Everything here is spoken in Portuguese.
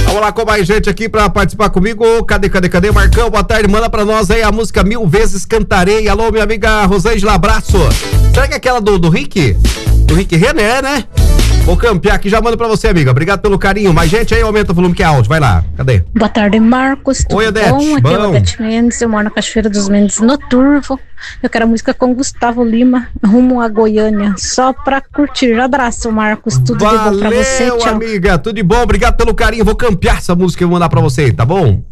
Vamos lá com mais gente aqui pra participar comigo. Cadê? Marcão, boa tarde. Manda pra nós aí a música Mil Vezes Cantarei. Alô, minha amiga Rosângela, abraço. Será que é aquela do Rick? Do Rick Renner, né? Vou campear aqui, já mando pra você, amiga. Obrigado pelo carinho. Mais gente aí, aumenta o volume que é áudio. Vai lá, cadê? Boa tarde, Marcos. Tudo Oi, Odete. bom? Aqui é a Odete Mendes, eu moro na Cachoeira dos Mendes, no Turvo. Eu quero a música com Gustavo Lima, Rumo a Goiânia, só pra curtir. Abraço, Marcos. Tudo de bom pra você. Valeu, Tchau. amiga. Tudo de bom. Obrigado pelo carinho. Vou campear essa música e vou mandar pra você, tá bom?